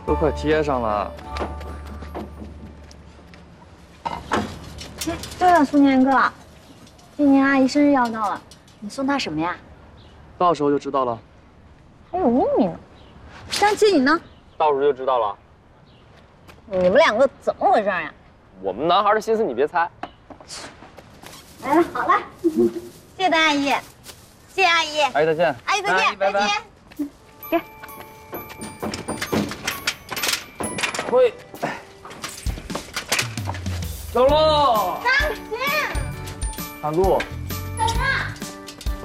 都快贴上了。 对了，苏年哥，今年阿姨生日要到了，你送她什么呀？ 到时候就知道了。 还有秘密呢。张琪，你呢？ 到时候就知道了。 你们两个怎么回事呀？ 我们男孩的心思你别猜。 来了，好了，谢谢大阿姨，谢谢阿姨， 阿姨再见。 阿姨再见， 拜拜再见。给。 喂，走喽！ 张琪， 看路。